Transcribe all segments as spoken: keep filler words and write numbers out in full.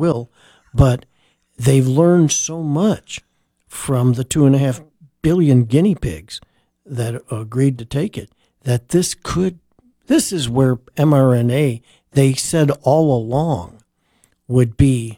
will, but they've learned so much from the two and a half billion guinea pigs that agreed to take it that this could, this is where mRNA, they said all along, would be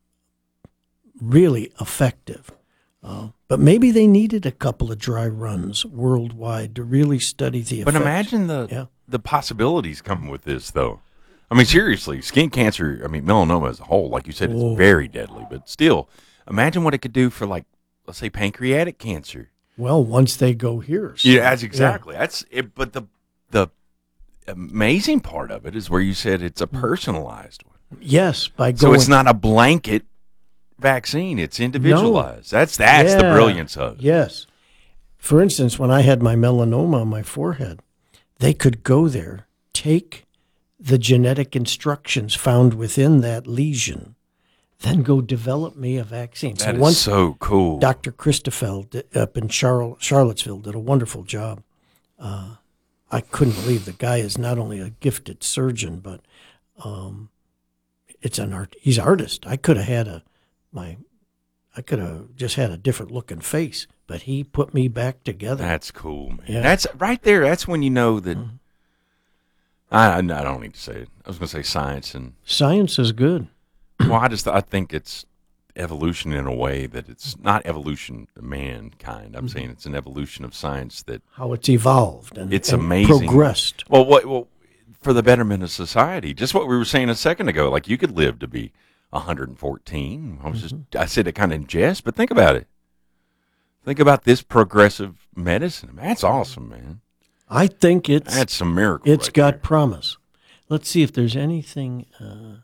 really effective. Uh, but maybe they needed a couple of dry runs worldwide to really study the effects. But imagine the yeah. the possibilities coming with this, though. I mean, seriously, skin cancer, I mean, melanoma as a whole, like you said, it's Oh. very deadly. But still, imagine what it could do for, like, let's say, pancreatic cancer. Well, once they go here. So, Yeah, that's exactly. Yeah. That's it. But the the amazing part of it is where you said it's a personalized one. Yes, by going. So it's not a blanket vaccine; it's individualized. No. That's that's yeah. the brilliance of it. Yes. For instance, when I had my melanoma on my forehead, they could go there, take the genetic instructions found within that lesion, then go develop me a vaccine. That so is once so cool. Doctor Christoffel up in Charl- Charlottesville did a wonderful job. Uh, I couldn't believe the guy is not only a gifted surgeon, but um, it's an art. He's an artist. I could have had a my, I could have just had a different looking face, but he put me back together. That's cool, man. Yeah. That's right there. That's when you know that. Mm-hmm. I, I don't need to say it. I was going to say science and science is good. Well, I just I think it's evolution in a way that it's not evolution of mankind. I'm mm-hmm. saying it's an evolution of science that how it's evolved and it's and amazing progressed. Well, what well for the betterment of society. Just what we were saying a second ago. Like you could live to be one hundred fourteen. I was mm-hmm. just I said it kind of in jest, but think about it. Think about this progressive medicine. That's awesome, man. I think it's that's some miracle. It's right got there. promise. Let's see if there's anything. Uh...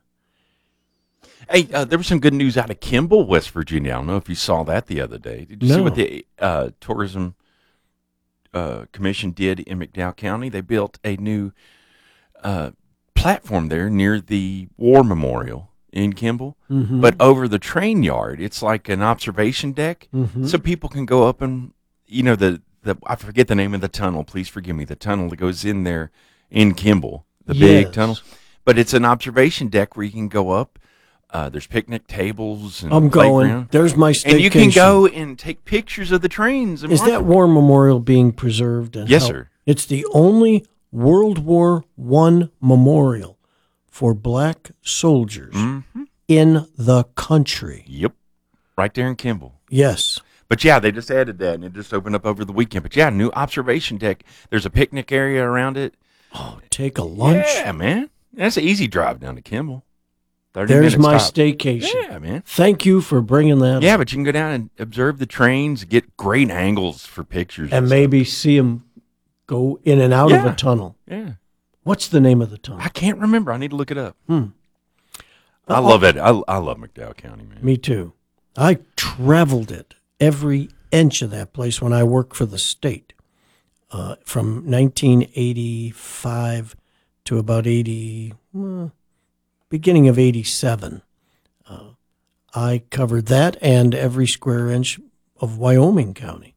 Hey, uh, there was some good news out of Kimball, West Virginia. I don't know if you saw that the other day. Did you no. see what the uh, Tourism uh, Commission did in McDowell County? They built a new uh, platform there near the War Memorial in Kimball, mm-hmm. but over the train yard. It's like an observation deck, mm-hmm. so people can go up and, you know, the, the I forget the name of the tunnel. Please forgive me. The tunnel that goes in there in Kimball, the yes. big tunnel. But it's an observation deck where you can go up. Uh, there's picnic tables and I'm going. Playground. There's my staycation. And you can go and take pictures of the trains. And Is that War Memorial being preserved? And yes, helped? sir. It's the only World War One memorial for black soldiers mm-hmm. in the country. Yep. Right there in Kimball. Yes. But yeah, they just added that, and it just opened up over the weekend. But yeah, new observation deck. There's a picnic area around it. Oh, take a lunch. Yeah, man. That's an easy drive down to Kimball. There's my top. staycation. Yeah, man. Thank you for bringing that Yeah, up. but you can go down and observe the trains, get great angles for pictures. And, and maybe see them go in and out yeah. of a tunnel. Yeah. What's the name of the tunnel? I can't remember. I need to look it up. Hmm. I uh, love it. I, I love McDowell County, man. Me too. I traveled it, every inch of that place, when I worked for the state. Uh, from nineteen eighty-five to about eighty, well, beginning of eighty-seven. Uh, I covered that and every square inch of Wyoming County.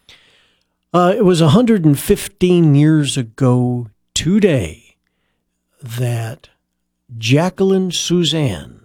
Uh, it was one hundred fifteen years ago today that Jacqueline Suzanne,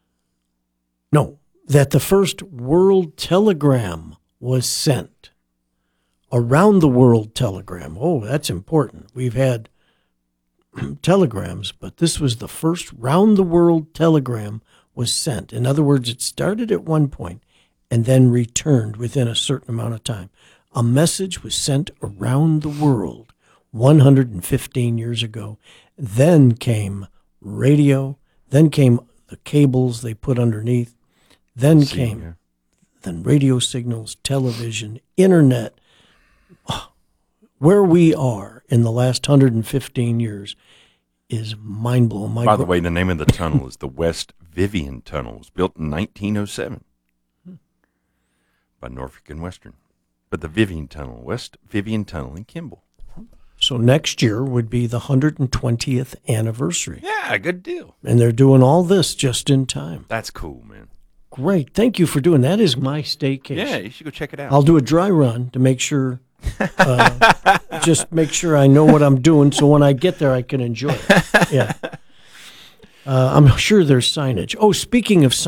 no, that the first world telegram was sent. Around the world telegram. Oh, that's important. We've had telegrams, but this was the first round the world telegram was sent. In other words, it started at one point and then returned within a certain amount of time. A message was sent around the world one hundred fifteen years ago. Then came radio, then came the cables they put underneath, then See, came yeah. then radio signals, television, internet. Where we are in the last one hundred fifteen years is mind-blowing. My By the way, the name of the tunnel is the West Vivian Tunnel. It was built in nineteen oh seven by Norfolk and Western. But the Vivian Tunnel, West Vivian Tunnel in Kimball. So next year would be the one hundred twentieth anniversary. Yeah, good deal. And they're doing all this just in time. That's cool, man. Great. Thank you for doing that. That is my staycation. Yeah, you should go check it out. I'll do a dry run to make sure, uh, just make sure I know what I'm doing so when I get there I can enjoy it. Yeah. Uh, I'm sure there's signage. Oh, speaking of signage.